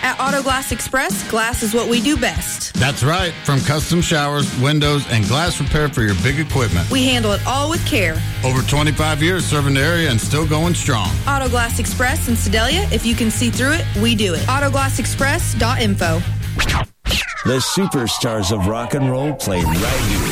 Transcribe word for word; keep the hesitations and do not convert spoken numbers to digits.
At Auto Glass Express, glass is what we do best. That's right. From custom showers, windows, and glass repair for your big equipment. We handle it all with care. Over twenty-five years serving the area and still going strong. Auto Glass Express in Sedalia. If you can see through it, we do it. auto glass express dot info. The superstars of rock and roll play right here.